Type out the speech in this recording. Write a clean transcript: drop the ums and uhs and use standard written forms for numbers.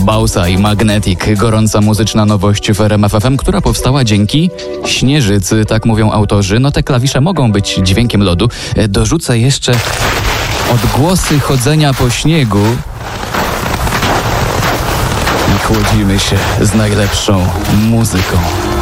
Bausa i Magnetic, gorąca muzyczna nowość w RMF FM, która powstała dzięki śnieżycy, tak mówią autorzy. No te klawisze mogą być dźwiękiem lodu. Dorzucę jeszcze odgłosy chodzenia po śniegu i chłodzimy się z najlepszą muzyką.